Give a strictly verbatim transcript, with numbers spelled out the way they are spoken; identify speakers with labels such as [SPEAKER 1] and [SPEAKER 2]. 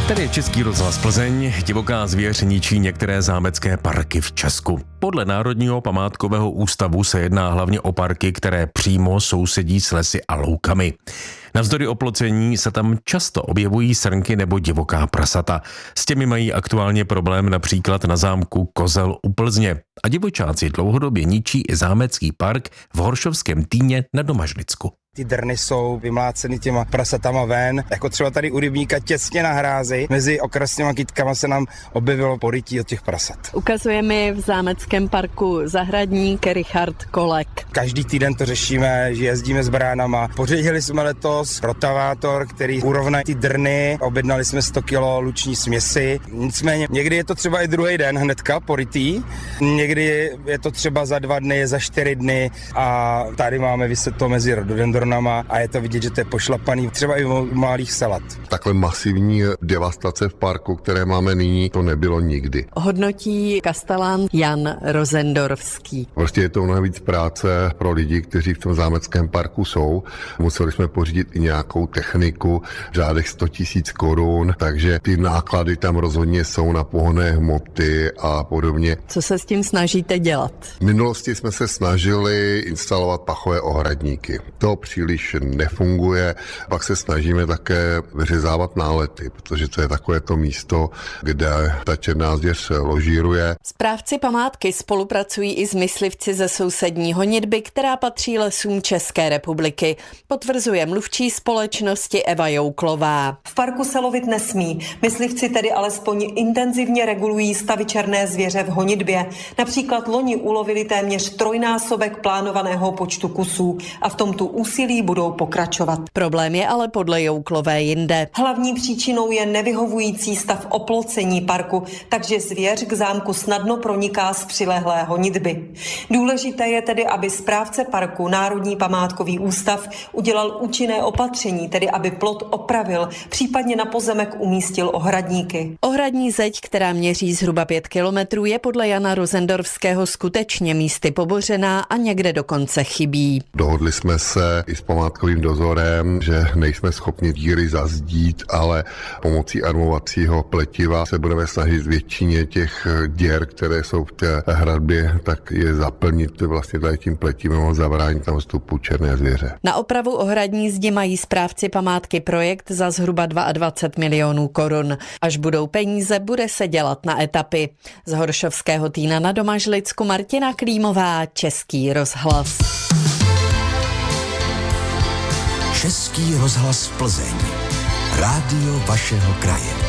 [SPEAKER 1] Tady je Český rozhlas Plzeň. Divoká zvěř ničí některé zámecké parky v Česku. Podle Národního památkového ústavu se jedná hlavně o parky, které přímo sousedí s lesy a loukami. Navzdory oplocení se tam často objevují srnky nebo divoká prasata. S těmi mají aktuálně problém například na zámku Kozel u Plzně. A divočáci dlouhodobě ničí i zámecký park v Horšovském Týně na Domažlicku.
[SPEAKER 2] Ty drny jsou vymláceny těma prasatama ven, jako třeba tady u rybníka těsně na hrázi. Mezi okrasněma kytkama se nám objevilo porytí od těch prasat.
[SPEAKER 3] Ukazuje mi v zámeckém parku zahradník Richard Kolek.
[SPEAKER 2] Každý týden to řešíme, že jezdíme s bránama. Pořídili jsme letos rotavátor, který urovná ty drny. Objednali jsme sto kilo luční směsi. Nicméně někdy je to třeba i druhý den hnedka porytý. Někdy je to třeba za dva dny, za čtyři dny a tady máme vyseto mezi rododendronama a je to vidět, že to je pošlapaný třeba i u malých salat.
[SPEAKER 4] Takhle masivní devastace v parku, které máme nyní, to nebylo nikdy.
[SPEAKER 3] Hodnotí kastelán Jan Rozendorfský.
[SPEAKER 4] Prostě je to mnohem víc práce pro lidi, kteří v tom zámeckém parku jsou. Museli jsme pořídit i nějakou techniku, v řádech sto tisíc korun, takže ty náklady tam rozhodně jsou na pohonné hmoty a podobně.
[SPEAKER 3] Co se s tím snažíte dělat?
[SPEAKER 4] V minulosti jsme se snažili instalovat pachové ohradníky. To příliš nefunguje. Pak se snažíme také vyřezávat nálety, protože to je takové to místo, kde ta černá zvěř ložíruje.
[SPEAKER 3] Správci památky spolupracují i s myslivci ze sousední honitby, která patří lesům České republiky, potvrzuje mluvčí společnosti Eva Jouklová.
[SPEAKER 5] V parku se lovit nesmí. Myslivci tedy alespoň intenzivně regulují stavy černé zvěře v honitbě. Například loni ulovili téměř trojnásobek plánovaného počtu kusů a v tomto úsilí budou pokračovat.
[SPEAKER 3] Problém je ale podle Jouklové jinde.
[SPEAKER 5] Hlavní příčinou je nevyhovující stav oplocení parku, takže zvěř k zámku snadno proniká z přilehlé honitby. Důležité je tedy, aby správce parku Národní památkový ústav udělal účinné opatření, tedy aby plot opravil, případně na pozemek umístil ohradníky.
[SPEAKER 3] Ohradní zeď, která měří zhruba pět kilometrů, je podle Jana Rozendorfského skutečně místy pobořená a někde dokonce chybí.
[SPEAKER 4] Dohodli jsme se i s památkovým dozorem, že nejsme schopni díry zazdít, ale pomocí armovacího pletiva se budeme snažit většině těch děr, které jsou v té hradbě, tak je zaplnit vlastně tady tím pletivem a zabránit tam vstupu černé zvěře.
[SPEAKER 3] Na opravu ohradní zdi mají správci památky projekt za zhruba dvacet dva milionů korun. Až budou peníze, bude se dělat na etapy. Z Horšovského Týna na Domažlicku Martina Klímová, Český rozhlas.
[SPEAKER 6] Český rozhlas Plzeň. Rádio vašeho kraje.